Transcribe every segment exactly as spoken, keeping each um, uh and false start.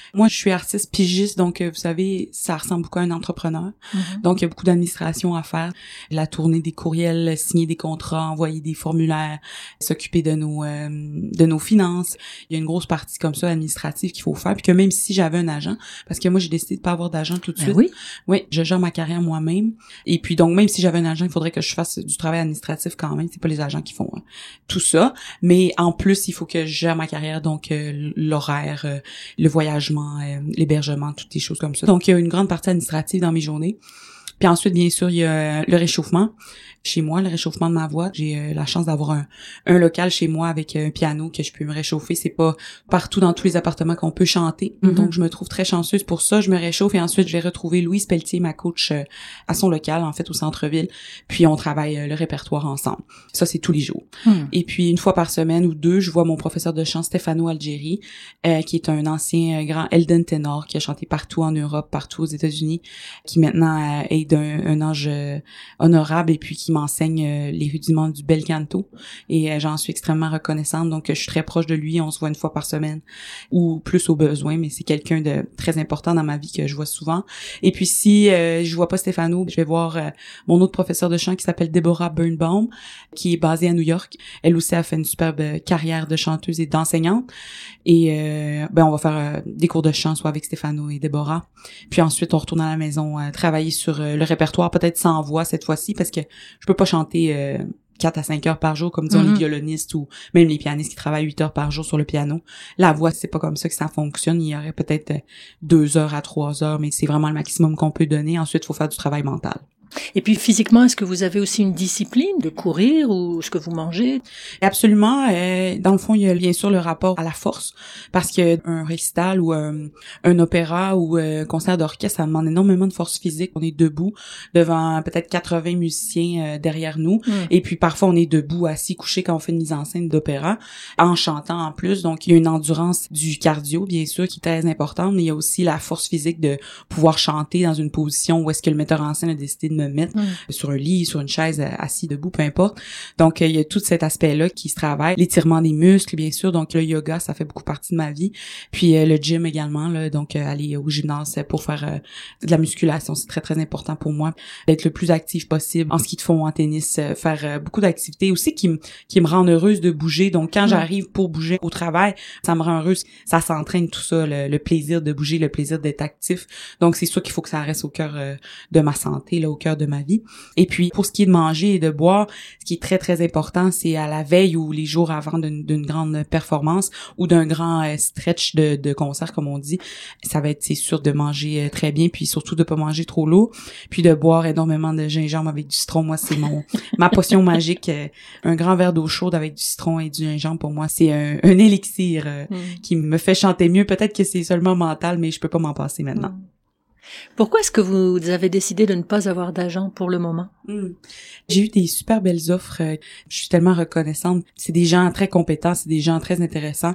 Moi, je suis artiste pigiste, donc euh, vous savez, ça ressemble beaucoup à un entrepreneur. Mm-hmm. Donc, il y a beaucoup d'administration à faire. La tournée des courriels, signer des contrats, envoyer des formulaires, s'occuper de nos euh, de nos finances. Il y a une grosse partie comme ça administrative qu'il faut faire. Puis que même si j'avais un agent, parce que moi, j'ai décidé de pas avoir d'agent tout de suite. Ben oui. Oui, je gère ma carrière moi-même. Et puis donc, même si j'avais un agent, il faudrait que je fasse du travail administratif quand même. C'est pas les agents qui font hein, tout ça. Mais en plus, il faut que je gère ma carrière, donc euh, l'horaire, euh, le voyagement, euh, l'hébergement, toutes les choses comme ça. Donc, il y a une grande partie administrative dans mes journées. Puis ensuite, bien sûr, il y a le réchauffement. Chez moi, le réchauffement de ma voix, j'ai euh, la chance d'avoir un, un local chez moi avec un piano que je peux me réchauffer. C'est pas partout dans tous les appartements qu'on peut chanter. Mm-hmm. Donc, je me trouve très chanceuse pour ça. Je me réchauffe et ensuite, je vais retrouver Louise Pelletier, ma coach, euh, à son local, en fait, au centre-ville. Puis, on travaille euh, le répertoire ensemble. Ça, c'est tous les jours. Mm. Et puis, une fois par semaine ou deux, je vois mon professeur de chant, Stefano Algeri, euh, qui est un ancien euh, grand Elden ténor qui a chanté partout en Europe, partout aux États-Unis, qui maintenant euh, est d'un un âge euh, honorable et puis qui m'enseigne euh, les rudiments du bel canto et euh, j'en suis extrêmement reconnaissante. Donc, je suis très proche de lui. On se voit une fois par semaine ou plus au besoin, mais c'est quelqu'un de très important dans ma vie que je vois souvent. Et puis, si euh, je vois pas Stefano, je vais voir euh, mon autre professeur de chant qui s'appelle Deborah Birnbaum, qui est basée à New York. Elle aussi a fait une superbe carrière de chanteuse et d'enseignante. Et euh, ben on va faire euh, des cours de chant soit avec Stefano et Deborah. Puis ensuite, on retourne à la maison euh, travailler sur euh, le répertoire, peut-être sans voix cette fois-ci, parce que je peux pas chanter euh, quatre à cinq heures par jour, comme disons mm-hmm. les violonistes ou même les pianistes qui travaillent huit heures par jour sur le piano. La voix, c'est pas comme ça que ça fonctionne. Il y aurait peut-être deux heures à trois heures, mais c'est vraiment le maximum qu'on peut donner. Ensuite, il faut faire du travail mental. Et puis physiquement, est-ce que vous avez aussi une discipline de courir ou ce que vous mangez? Absolument. Euh, dans le fond, il y a bien sûr le rapport à la force, parce que un récital ou un, un opéra ou un concert d'orchestre, ça demande énormément de force physique. On est debout devant peut-être quatre-vingts musiciens euh, derrière nous, mm. et puis parfois on est debout, assis, couché quand on fait une mise en scène d'opéra, en chantant en plus. Donc il y a une endurance du cardio, bien sûr, qui est très importante, mais il y a aussi la force physique de pouvoir chanter dans une position où est-ce que le metteur en scène a décidé de me mettre mm. sur un lit, sur une chaise, assis, debout, peu importe. Donc, euh, il y a tout cet aspect-là qui se travaille. L'étirement des muscles, bien sûr. Donc, le yoga, ça fait beaucoup partie de ma vie. Puis, euh, le gym également, là. Donc, euh, aller au gymnase pour faire euh, de la musculation, c'est très, très important pour moi. D'être le plus actif possible en ski de fond, en tennis, euh, faire euh, beaucoup d'activités aussi qui me qui me rendent heureuse de bouger. Donc, quand mm. j'arrive pour bouger au travail, ça me rend heureuse. Ça s'entraîne tout ça, le, le plaisir de bouger, le plaisir d'être actif. Donc, c'est sûr qu'il faut que ça reste au cœur euh, de ma santé, là, au cœur de ma vie. Et puis, pour ce qui est de manger et de boire, ce qui est très, très important, c'est à la veille ou les jours avant d'une, d'une grande performance ou d'un grand euh, stretch de, de concert, comme on dit. Ça va être, c'est sûr, de manger euh, très bien, puis surtout de pas manger trop lourd, puis de boire énormément de gingembre avec du citron. Moi, c'est mon ma potion magique. Euh, un grand verre d'eau chaude avec du citron et du gingembre, pour moi, c'est un, un élixir euh, mm. qui me fait chanter mieux. Peut-être que c'est seulement mental, mais je peux pas m'en passer maintenant. Mm. Pourquoi est-ce que vous avez décidé de ne pas avoir d'agent pour le moment? Mmh. J'ai eu des super belles offres. Je suis tellement reconnaissante. C'est des gens très compétents, c'est des gens très intéressants.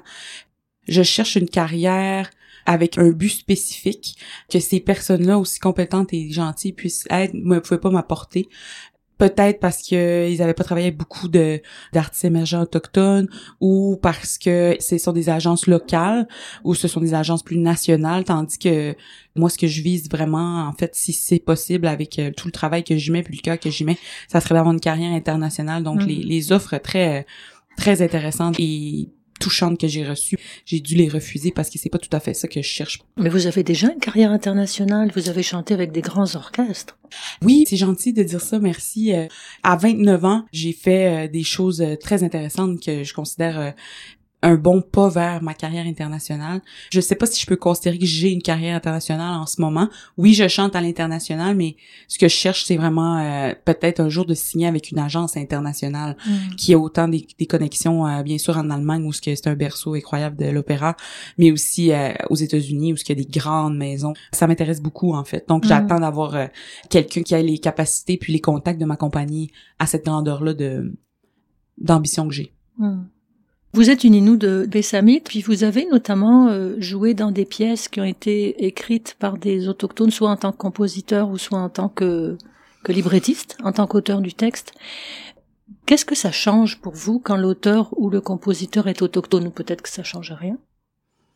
Je cherche une carrière avec un but spécifique, que ces personnes-là, aussi compétentes et gentilles, puissent être, ne pouvaient pas m'apporter. Peut-être parce que ils avaient pas travaillé avec beaucoup de d'artistes émergents autochtones, ou parce que ce sont des agences locales, ou ce sont des agences plus nationales, tandis que moi, ce que je vise vraiment, en fait, si c'est possible, avec euh, tout le travail que j'y mets, puis le cœur que j'y mets, ça serait d'avoir une carrière internationale. Donc, mmh. les, les offres très, très intéressantes et touchantes que j'ai reçues, j'ai dû les refuser parce que c'est pas tout à fait ça que je cherche. Mais vous avez déjà une carrière internationale, vous avez chanté avec des grands orchestres. Oui, c'est gentil de dire ça, merci. Euh, à vingt-neuf ans, j'ai fait euh, des choses euh, très intéressantes que je considère euh, un bon pas vers ma carrière internationale. Je sais pas si je peux considérer que j'ai une carrière internationale en ce moment. Oui, je chante à l'international, mais ce que je cherche, c'est vraiment euh, peut-être un jour de signer avec une agence internationale mm. qui a autant des, des connexions, euh, bien sûr en Allemagne, où c'est un berceau incroyable de l'opéra, mais aussi euh, aux États-Unis, où il y a des grandes maisons. Ça m'intéresse beaucoup, en fait. Donc, mm. j'attends d'avoir euh, quelqu'un qui a les capacités puis les contacts de m'accompagner à cette grandeur-là de d'ambition que j'ai. Mm. Vous êtes une Innu de Pessamit, puis vous avez notamment euh, joué dans des pièces qui ont été écrites par des autochtones, soit en tant que compositeur ou soit en tant que, que librettiste, en tant qu'auteur du texte. Qu'est-ce que ça change pour vous quand l'auteur ou le compositeur est autochtone, ou peut-être que ça change rien?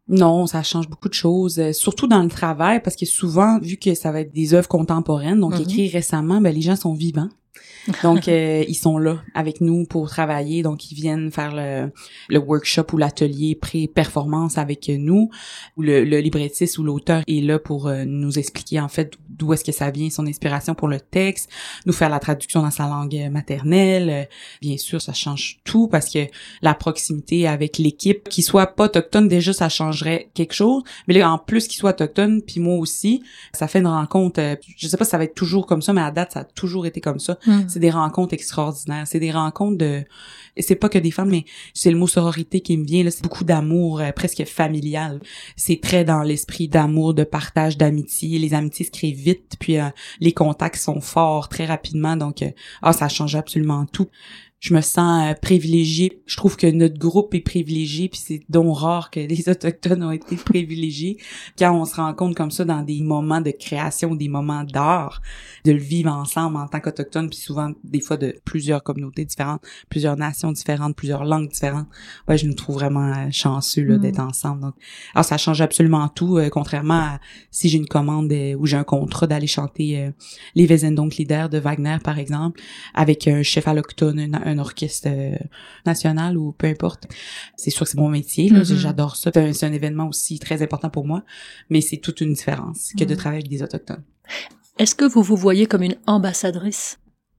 Non, ça change beaucoup de choses, euh, surtout dans le travail, parce que souvent, vu que ça va être des œuvres contemporaines, donc mm-hmm. écrites récemment, ben les gens sont vivants. Donc, euh, ils sont là avec nous pour travailler. Donc, ils viennent faire le, le workshop ou l'atelier pré-performance avec nous. Ou le, le librettiste ou l'auteur est là pour euh, nous expliquer, en fait, d'où est-ce que ça vient, son inspiration pour le texte, nous faire la traduction dans sa langue maternelle. Euh, bien sûr, ça change tout parce que la proximité avec l'équipe, qu'il soit pas autochtone, déjà, ça changerait quelque chose. Mais là, en plus qu'il soit autochtone, puis moi aussi, ça fait une rencontre. Euh, je sais pas si ça va être toujours comme ça, mais à date, ça a toujours été comme ça. Mm. C'est des rencontres extraordinaires. C'est des rencontres de... C'est pas que des femmes, mais c'est le mot sororité qui me vient, là. C'est beaucoup d'amour, euh, presque familial. C'est très dans l'esprit d'amour, de partage, d'amitié. Les amitiés se créent vite, puis euh, les contacts sont forts très rapidement. Donc, euh, ah, ça change absolument tout. Je me sens euh, privilégiée. Je trouve que notre groupe est privilégié, puis c'est donc rare que les Autochtones ont été privilégiés. Quand on se rencontre comme ça dans des moments de création, des moments d'art, de le vivre ensemble en tant qu'Autochtones, puis souvent des fois de plusieurs communautés différentes, plusieurs nations différentes, plusieurs langues différentes. Ouais, je nous trouve vraiment chanceux là, mmh. d'être ensemble. Donc, alors ça change absolument tout, euh, contrairement à si j'ai une commande euh, ou j'ai un contrat d'aller chanter euh, les Wezendonck-Lieder de Wagner, par exemple, avec un chef allochtone, un, un orchestre euh, national ou peu importe. C'est sûr que c'est mon métier, là, mm-hmm. j'adore ça. C'est un, c'est un événement aussi très important pour moi, mais c'est toute une différence que mm-hmm. de travailler avec des Autochtones. Est-ce que vous vous voyez comme une ambassadrice?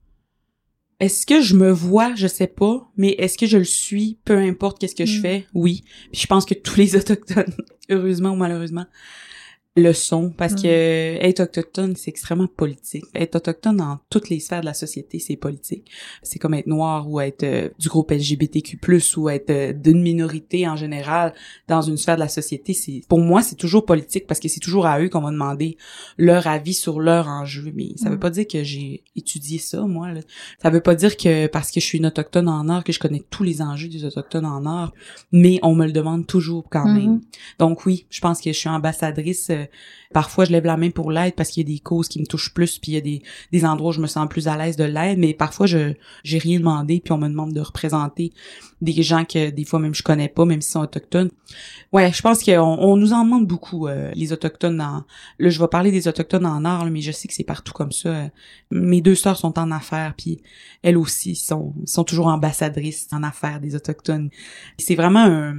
Est-ce que je me vois? Je sais pas, mais est-ce que je le suis? Peu importe qu'est-ce que mm. je fais, oui. Puis je pense que tous les Autochtones, heureusement ou malheureusement, le sont, parce mmh. que être autochtone, c'est extrêmement politique. Être autochtone dans toutes les sphères de la société, c'est politique. C'est comme être noir ou être euh, du groupe L G B T Q plus, ou être euh, d'une minorité en général dans une sphère de la société. C'est, pour moi, c'est toujours politique parce que c'est toujours à eux qu'on va demander leur avis sur leur enjeu. Mais ça mmh. veut pas dire que j'ai étudié ça, moi. Là. Ça veut pas dire que parce que je suis une autochtone en art que je connais tous les enjeux des autochtones en art, mais on me le demande toujours quand mmh. même. Donc oui, je pense que je suis ambassadrice. Euh, Parfois, je lève la main pour l'aide parce qu'il y a des causes qui me touchent plus, puis il y a des, des endroits où je me sens plus à l'aise de l'aide, mais parfois, je j'ai rien demandé, puis on me demande de représenter des gens que des fois même je connais pas, même s'ils sont autochtones. Ouais, je pense qu'on on nous en demande beaucoup, euh, les autochtones. En, là, je vais parler des autochtones en art, là, mais je sais que c'est partout comme ça. Mes deux sœurs sont en affaires, puis elles aussi sont, sont toujours ambassadrices en affaires des autochtones. C'est vraiment un...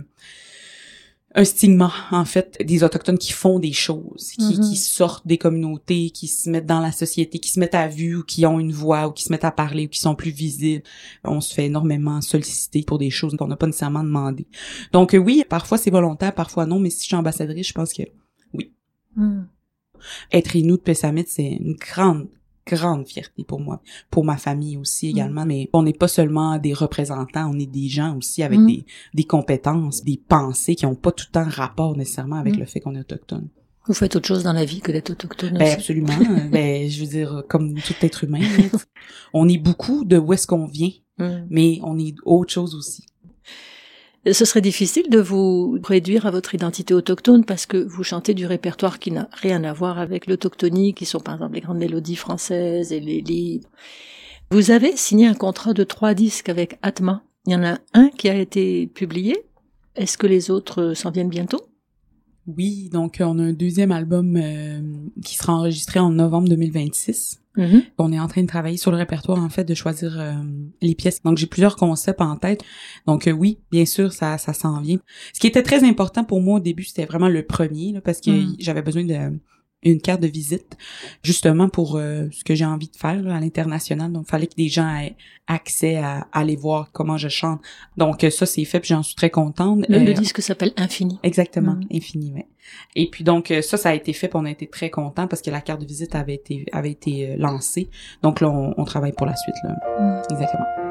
un stigma, en fait, des Autochtones qui font des choses, qui, mm-hmm. qui sortent des communautés, qui se mettent dans la société, qui se mettent à vue, ou qui ont une voix, ou qui se mettent à parler, ou qui sont plus visibles. On se fait énormément solliciter pour des choses qu'on n'a pas nécessairement demandé. Donc euh, oui, parfois c'est volontaire, parfois non, mais si je suis ambassadrice, je pense que oui. Mm. Être Innu de Pessamit, c'est une grande grande fierté pour moi, pour ma famille aussi également, mmh. mais on n'est pas seulement des représentants, on est des gens aussi avec mmh. des des compétences, des pensées qui ont pas tout le temps rapport nécessairement avec mmh. le fait qu'on est autochtone. Vous faites autre chose dans la vie que d'être autochtone ben, aussi. Absolument. ben, je veux dire, comme tout être humain, on est beaucoup de où est-ce qu'on vient, mmh. mais on est autre chose aussi. Ce serait difficile de vous réduire à votre identité autochtone parce que vous chantez du répertoire qui n'a rien à voir avec l'autochtonie, qui sont par exemple les grandes mélodies françaises et les livres. Vous avez signé un contrat de trois disques avec Atma. Il y en a un qui a été publié. Est-ce que les autres s'en viennent bientôt? Oui, donc on a un deuxième album euh, qui sera enregistré en novembre deux mille vingt-six. Mm-hmm. On est en train de travailler sur le répertoire, en fait, de choisir euh, les pièces. Donc, j'ai plusieurs concepts en tête. Donc, euh, oui, bien sûr, ça ça s'en vient. Ce qui était très important pour moi au début, c'était vraiment le premier, là, parce que mm. j'avais besoin de une carte de visite, justement pour euh, ce que j'ai envie de faire là, à l'international. Donc, il fallait que des gens aient accès à, à aller voir comment je chante. Donc, euh, ça, c'est fait, puis j'en suis très contente. Le, euh, le disque s'appelle Infini. Exactement, mm. Infini, oui. Et puis donc, euh, ça, ça a été fait, puis on a été très contents parce que la carte de visite avait été avait été euh, lancée. Donc là, on, on travaille pour la suite, là. Mm. Exactement.